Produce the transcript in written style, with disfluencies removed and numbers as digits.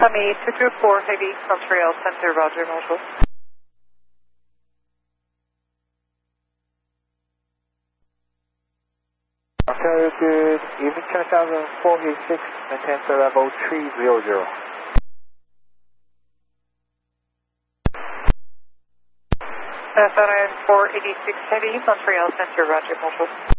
Tommy 224 Heavy, Montreal Center, Roger, bonjour. Ontario, good evening, 10,486, maintain the level 300. 486 Heavy, Montreal Center, Roger, bonjour.